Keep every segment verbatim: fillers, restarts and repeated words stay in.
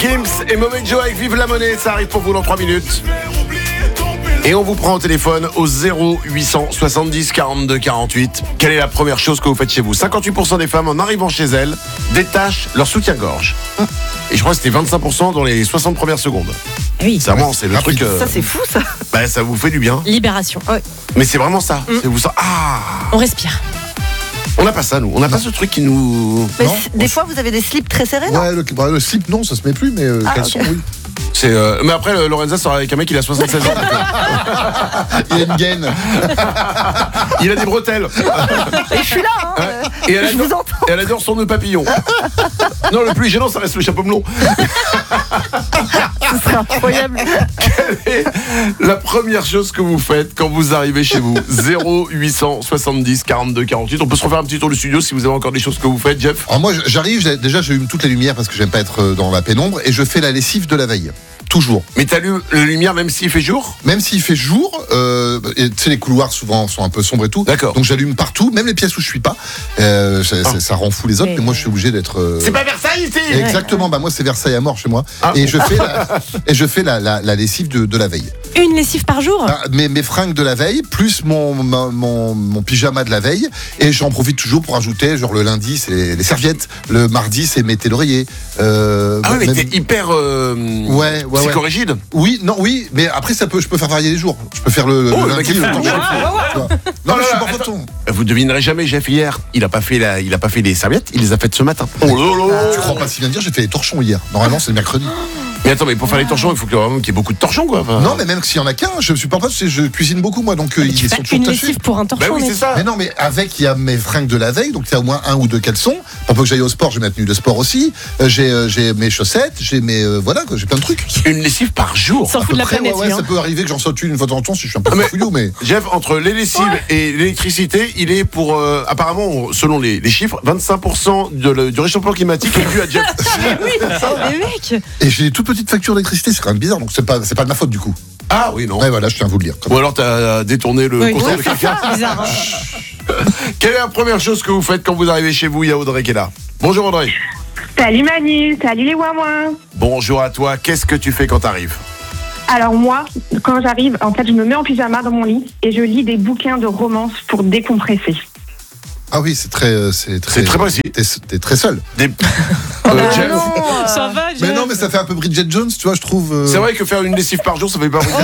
Gims et Mauvais Joe avec Vive la Monnaie, ça arrive pour vous dans trois minutes. Et on vous prend au téléphone au zéro huit cent soixante-dix quarante-deux quarante-huit. Quelle est la première chose que vous faites chez vous ? cinquante-huit pour cent des femmes, en arrivant chez elles, détachent leur soutien-gorge. Et je crois que c'était vingt-cinq pour cent dans les soixante premières secondes. Oui. C'est vraiment, c'est le truc. Euh, Ça, c'est fou, ça. bah, ça vous fait du bien. Libération. Ouais. Mais c'est vraiment ça. Mm. C'est vous ça. Ah. On respire. On n'a pas ça, nous. On n'a pas ce truc qui nous. Mais Non, c- des fois, vous avez des slips très serrés, non ? Ouais, le, bah, le slip, non, ça se met plus, mais euh, Ah, caleçon, ok. oui. C'est. Euh... Mais après, le Lorenza sort avec un mec, il a soixante-seize ans. Il y a une gaine. Il a des bretelles. Et je suis là, hein. euh, Et elle, Je vous adore, entends. et elle adore son nœud papillon. Non, le plus gênant, ça reste le chapeau melon. Ce serait incroyable. Quelle est la première chose que vous faites quand vous arrivez chez vous ? zéro huit cent soixante-dix quarante-deux quarante-huit. On peut se refaire un petit tour du studio si vous avez encore des choses que vous faites, Jeff. Alors moi, j'arrive, j'ai- déjà, j'allume toutes les lumières parce que j'aime pas être dans la pénombre et je fais la lessive de la veille. Toujours. Mais t'allumes la lumière même s'il fait jour ? Même s'il fait jour, euh, et tu sais, les couloirs souvent sont un peu sombres et tout. D'accord. Donc j'allume partout, même les pièces où je suis pas. Euh, ça, ça- ça rend fou les autres, Mais- mais moi je suis obligé d'être. euh, C'est pas Versailles ici ? Exactement, bah moi c'est Versailles à mort chez moi. Ah. Et je fais la, et je fais la, la, la lessive de, de la veille. Une lessive par jour. Ah, mes, mes fringues de la veille, plus mon, mon, mon, mon pyjama de la veille. Et j'en profite toujours pour ajouter, genre le lundi, c'est les, les serviettes. Le mardi, c'est mes l'oreiller. Euh, Ah oui, mais même- t'es hyper euh, Ouais, ouais, ouais. psychorigide. Oui, non, oui, mais après ça peut, je peux faire varier les jours. Je peux faire le, Oh, le le mec lundi, est le fou. torchon. Ouais, Tu vois. Non, Oh mais là je suis là, pas attends. breton. Vous devinerez jamais, Jeff, hier, il a pas fait la, il a pas fait les serviettes, il les a faites ce matin. Oh là là. Tu crois pas si bien dire, j'ai fait les torchons hier. Normalement, c'est le mercredi. Mais attends, mais pour faire les torchons, il faut que- vraiment qu'il y ait beaucoup de torchons, quoi. Enfin, Non, mais même s'il y en a qu'un, je suis pas pote, c'est- je cuisine beaucoup moi, donc euh, Tu ils fais sont pas toujours une tachés. lessive pour un torchon. Bah oui, mec. c'est ça. Mais non, mais avec, il y a mes fringues de la veille, donc il y a au moins un ou deux caleçons. Pour peu que j'aille au sport, j'ai ma tenue de sport aussi. Euh, j'ai, euh, j'ai mes chaussettes, j'ai mes. euh, voilà, quoi, j'ai plein de trucs. Une lessive par jour. S'en À fout peu de la près, planète, ouais, ouais, lui, hein. ça peut arriver que j'en saute une une fois de temps en temps si je suis un peu Ah, mais- fouillou, mais. Jeff, entre les lessives et l'électricité, il est pour, euh, apparemment, selon les, les chiffres, vingt-cinq pour cent de le- du réchauffement climatique est dû à Jeff. Oui, mais mec. Et j'ai des toutes petites factures d'électricité, c'est quand même bizarre, donc c'est pas, c'est pas de ma faute du coup. Ah oui, non. Ouais, voilà, je tiens à vous le dire. Ou alors t'as détourné le Oui, compteur oui, de c'est quelqu'un. ça, bizarre. hein. Quelle est la première chose que vous faites quand vous arrivez chez vous ? Il y a Audrey qui est là. Bonjour Audrey. Salut Manu, salut les Wouah. Bonjour à toi. Qu'est-ce que tu fais quand t'arrives ? Alors moi, quand j'arrive, en fait, je me mets en pyjama dans mon lit et je lis des bouquins de romance pour décompresser. Ah oui, c'est très. euh, C'est très, C'est très précis. T'es, t'es très seul. Des... Ah Euh, Jeff, non, euh, Ça va, Mais Jeff. non, mais ça fait un peu Bridget Jones, tu vois, je trouve. euh, c'est vrai que faire une lessive par jour, ça fait pas beaucoup.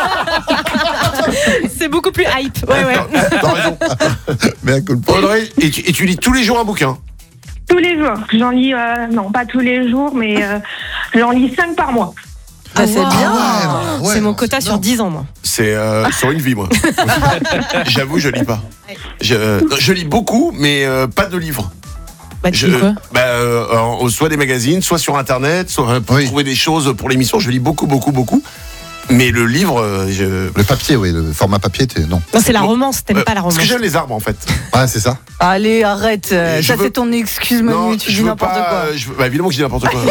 C'est beaucoup plus hype. Ouais, ouais. T'as raison. Mais un coup Audrey, et tu, et tu lis tous les jours un bouquin ? Tous les jours. J'en lis, euh, non pas tous les jours, mais euh, j'en lis cinq par mois. bah, c'est wow. bien. Ah ouais, C'est mon non, quota c'est sur énorme. dix ans, moi. C'est euh, sur une vie, moi. J'avoue, je lis pas. Je, euh, je lis beaucoup, mais euh, pas de livres. Bah, tu Je, dis quoi bah, euh, euh, soit des magazines, soit sur Internet, soit euh, pour Oui. trouver des choses pour l'émission. Je lis beaucoup, beaucoup, beaucoup. Mais le livre, euh, je... Le papier, oui, le format papier, t'es. Non. Non, c'est la Non. romance. T'aimes Euh, pas la Parce romance. que j'aime les arbres, en fait. Ah, c'est ça. Allez, arrête. euh, Je Ça, veux- c'est ton excuse, Manu. tu je dis veux n'importe pas, quoi. euh, je veux- bah, évidemment que je dis n'importe quoi.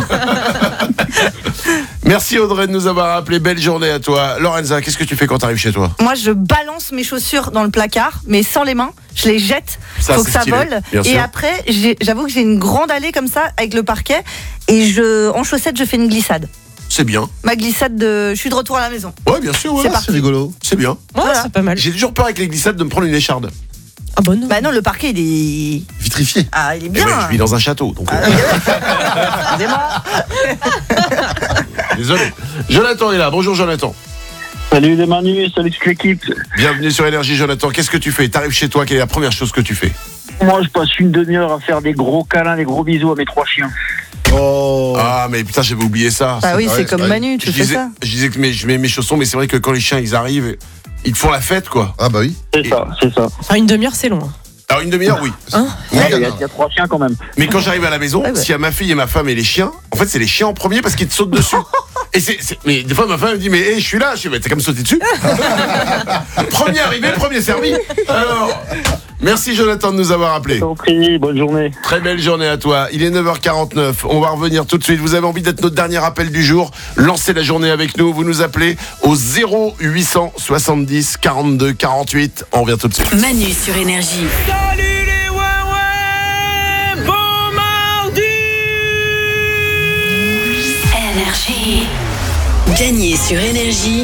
Merci Audrey de nous avoir appelé. Belle journée à toi. Lorenza, qu'est-ce que tu fais quand tu arrives chez toi ? Moi, je balance mes chaussures dans le placard, mais sans les mains. Je les jette. Ça, faut c'est que ça stylé, vole. bien Et sûr. après, j'ai- j'avoue que j'ai une grande allée comme ça avec le parquet. Et je, en chaussettes, je fais une glissade. C'est bien. Ma glissade de. Je suis de retour à la maison. Ouais, bien sûr. ouais. C'est parti. C'est rigolo. C'est bien. Ouais, Voilà. c'est pas mal. J'ai toujours peur avec les glissades de me prendre une écharde. Ah bon, non. Bah non, le parquet, il est. Vitrifié. Ah, il est Et bien. ouais, je vis dans un château, donc. euh, Excusez-moi. Désolé. Jonathan est là. Bonjour Jonathan. Salut les Manu, salut toute l'équipe. Bienvenue sur Énergie Jonathan. Qu'est-ce que tu fais ? T'arrives chez toi, quelle est la première chose que tu fais ? Moi, je passe une demi-heure à faire des gros câlins, des gros bisous à mes trois chiens. Oh. Ah mais putain, j'avais oublié ça. Bah oui, Ouais, c'est c'est comme vrai. Manu, tu je, fais disais, ça. je disais que mes- je mets mes chaussons, mais c'est vrai que quand les chiens ils arrivent, ils te font la fête quoi. Ah, bah oui. C'est ça, c'est ça. Enfin, une demi-heure, c'est long. hein. Alors une demi-heure, oui. Hein Oui, Ouais, Il y, a- il y a trois chiens quand même. mais quand j'arrive à la maison, Ouais, ouais. s'il y a ma fille et ma femme et les chiens, en fait c'est les chiens en premier parce qu'ils te sautent dessus. Et c'est, c'est- mais des fois ma femme me dit mais hey, je suis là, je dis mais t'as qu'à me sauter dessus. Premier arrivé, premier servi. Alors, merci Jonathan de nous avoir appelés. Je t'en prie, bonne journée. Très belle journée à toi. Il est neuf heures quarante-neuf. On va revenir tout de suite. Vous avez envie d'être notre dernier appel du jour? Lancez la journée avec nous. Vous nous appelez au zéro huit cent soixante-dix quarante-deux quarante-huit. On revient tout de suite. Manu sur Énergie. Salut les Wouah, bon mardi. Énergie. Gagner sur Énergie.